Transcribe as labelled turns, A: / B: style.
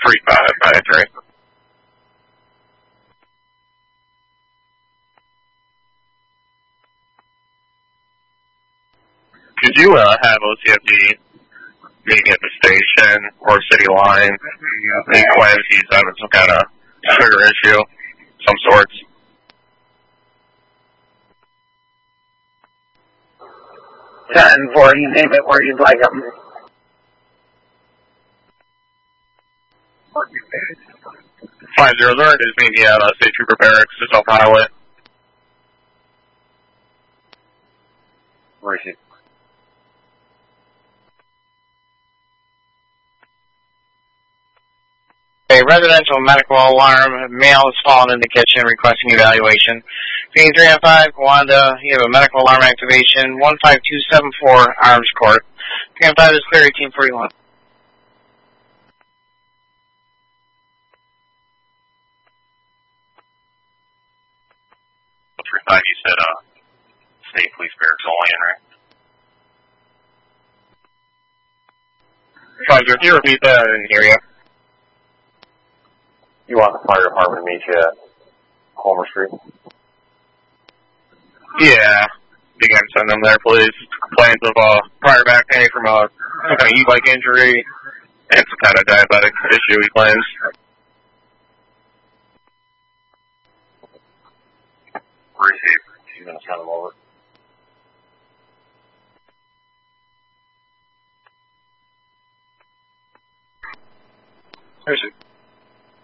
A: 3553. Could you have OCFD meeting at the station or city line? He claims he's having some kind of sugar issue, some sorts.
B: Yeah, and for you name it where you'd like them.
A: 500 is meeting at State Trooper Barracks, just off the highway.
C: Where is he?
D: A residential medical alarm. Male has fallen in the kitchen requesting evaluation. Being 305, Wanda, you have a medical alarm activation. 15274, Arms Court. 305 is clear, 1841.
C: 35, you said, State Police Barracks only, right?
A: 500, can you repeat that? I didn't hear you.
C: You want the fire department to meet you at Homer Street?
A: Yeah. You can send them there, please. Complaints of prior back pain from some kind of e-bike injury and some kind of diabetic issue, he claims.
C: Where is he? He's going to send him over.